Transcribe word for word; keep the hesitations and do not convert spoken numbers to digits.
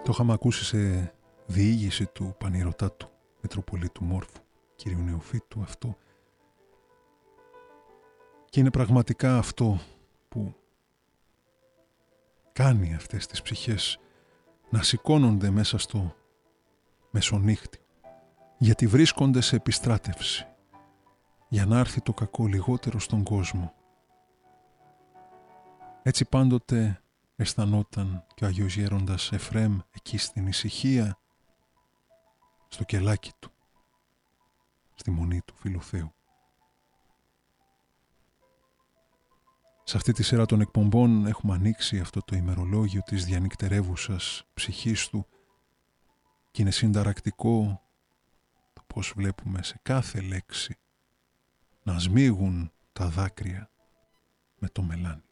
Το είχαμε ακούσει σε διήγηση του Πανηρωτάτου Μητροπολίτου Μόρφου, κυρίου Νεοφύτου αυτό. Και είναι πραγματικά αυτό που κάνει αυτές τις ψυχές να σηκώνονται μέσα στο μεσονύχτη, γιατί βρίσκονται σε επιστράτευση, για να έρθει το κακό λιγότερο στον κόσμο. Έτσι πάντοτε αισθανόταν και ο Αγίος Γέροντας Εφραίμ εκεί στην ησυχία, στο κελάκι του, στη μονή του Φιλοθέου. Σε αυτή τη σειρά των εκπομπών έχουμε ανοίξει αυτό το ημερολόγιο της διανυκτερεύουσας ψυχής του και είναι συνταρακτικό το πώς βλέπουμε σε κάθε λέξη να σμίγουν τα δάκρυα με το μελάνι.